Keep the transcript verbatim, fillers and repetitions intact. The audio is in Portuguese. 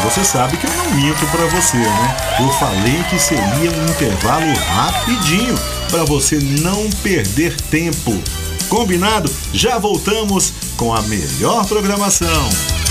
você sabe que eu não minto pra você, né? Eu falei que seria um intervalo rapidinho para você não perder tempo. Combinado? Já voltamos com a melhor programação.